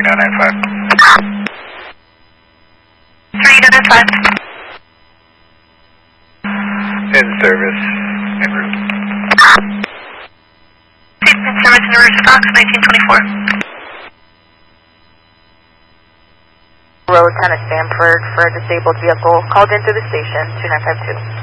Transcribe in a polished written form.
3995. 3995. In service, en route. In service en route, Fox 1924. Road, Lieutenant Stanford for a disabled vehicle, called into the station, 2952.